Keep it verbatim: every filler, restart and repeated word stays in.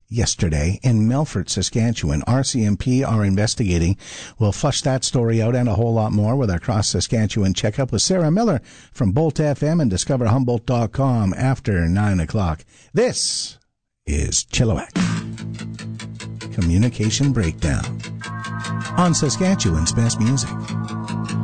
yesterday in Melfort, Saskatchewan. R C M P are investigating. We'll flush that story out and a whole lot more with our cross-Saskatchewan checkup with Sarah Miller from Bolt F M and discover humboldt dot com after nine o'clock. This is Chilliwack Communication Breakdown on Saskatchewan's Best Music.